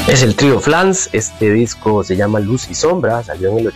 Es el trío Flans. Este disco se llama Luz y Sombra, salió en el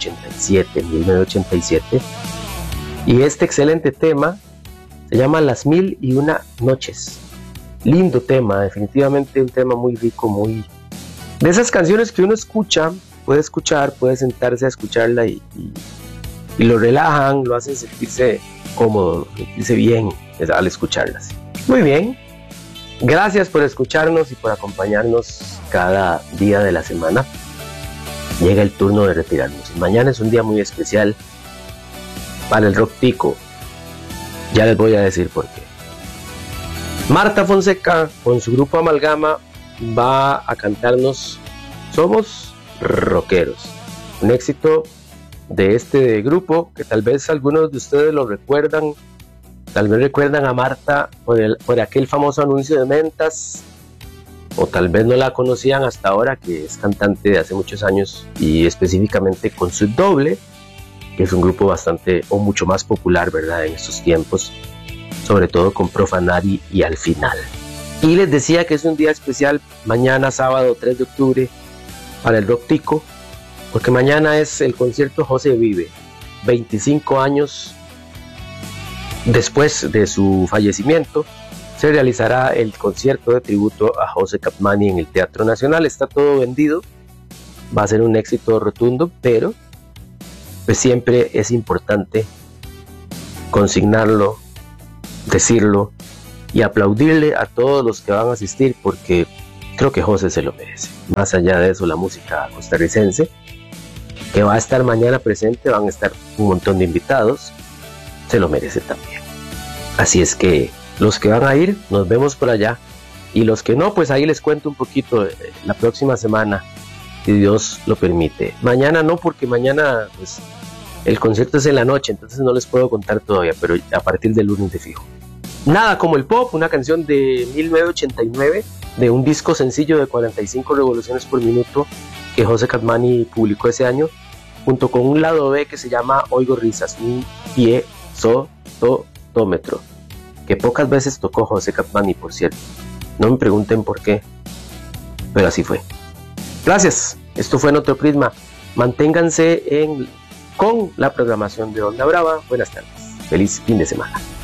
1987, y este excelente tema se llama Las Mil y Una Noches. Lindo tema, definitivamente un tema muy rico, muy de esas canciones que uno escucha, puede sentarse a escucharla y lo relajan, lo hacen sentirse cómodo, sentirse bien al escucharlas. Muy bien. Gracias por escucharnos y por acompañarnos cada día de la semana. Llega el turno de retirarnos. Mañana es un día muy especial para el rock tico. Ya les voy a decir por qué. Marta Fonseca, con su grupo Amalgama, va a cantarnos Somos Rockeros. Un éxito de este grupo que tal vez algunos de ustedes lo recuerdan. Tal vez recuerdan a Marta por aquel famoso anuncio de mentas, o tal vez no la conocían hasta ahora, que es cantante de hace muchos años, y específicamente con Su Doble, que es un grupo bastante o mucho más popular, ¿verdad?, en estos tiempos, sobre todo con Profanari y Al Final. Y les decía que es un día especial, mañana sábado 3 de octubre, para el rock tico, porque mañana es el concierto José Vive, 25 años después de su fallecimiento, se realizará el concierto de tributo a José Capmany en el Teatro Nacional. Está todo vendido, va a ser un éxito rotundo, pero pues siempre es importante consignarlo, decirlo y aplaudirle a todos los que van a asistir, porque creo que José se lo merece. Más allá de eso, la música costarricense que va a estar mañana presente, van a estar un montón de invitados, se lo merece también. Así es que los que van a ir, nos vemos por allá, y los que no, pues ahí les cuento un poquito la próxima semana, si Dios lo permite. Mañana no, porque mañana pues el concierto es en la noche, entonces no les puedo contar todavía, pero a partir del lunes de fijo. Nada como el pop, una canción de 1989, de un disco sencillo de 45 revoluciones por minuto que José Capmany publicó ese año, junto con un lado B que se llama Oigo Risas, un piezotómetro, que pocas veces tocó José Capmany, por cierto. No me pregunten por qué, pero así fue. Gracias, esto fue En Otro Prisma. Manténganse con la programación de Onda Brava. Buenas tardes, feliz fin de semana.